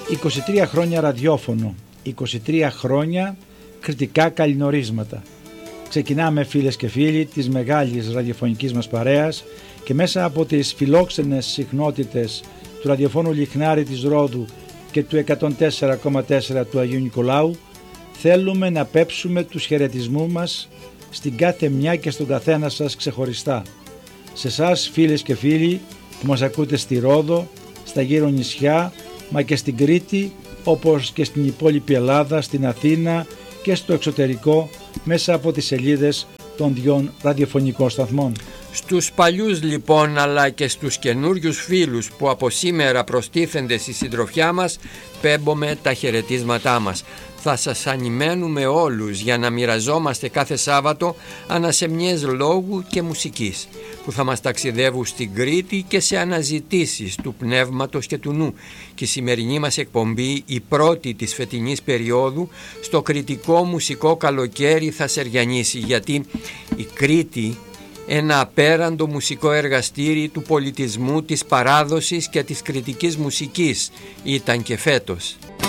23 χρόνια ραδιόφωνο, 23 χρόνια κριτικά καλλινορίσματα. Ξεκινάμε, φίλες και φίλοι, της μεγάλης ραδιοφωνικής μας παρέας και μέσα από τις φιλόξενες συχνότητες του ραδιοφώνου Λιχνάρη της Ρόδου και του 104,4 του Αγίου Νικολάου θέλουμε να πέψουμε τους χαιρετισμούς μας στην κάθε μια και στον καθένα σας ξεχωριστά. Σε εσάς, φίλες και φίλοι που μας ακούτε στη Ρόδο, στα γύρω νησιά, μα και στην Κρήτη, όπως και στην υπόλοιπη Ελλάδα, στην Αθήνα και στο εξωτερικό, μέσα από τις σελίδες των διών ραδιοφωνικών σταθμών. Στους παλιούς λοιπόν, αλλά και στους καινούριους φίλους που από σήμερα προστίθενται στη συντροφιά μας, πέμπουμε τα χαιρετίσματά μας. Θα σας ανημένουμε όλους για να μοιραζόμαστε κάθε Σάββατο ανασεμιές λόγου και μουσικής που θα μας ταξιδεύουν στην Κρήτη και σε αναζητήσεις του πνεύματος και του νου. Και η σημερινή μας εκπομπή, η πρώτη της φετινής περίοδου, στο κριτικό μουσικό καλοκαίρι θα σεριανίσει, γιατί η Κρήτη, ένα απέραντο μουσικό εργαστήρι του πολιτισμού, της παράδοσης και της κριτικής μουσικής, ήταν και φέτος.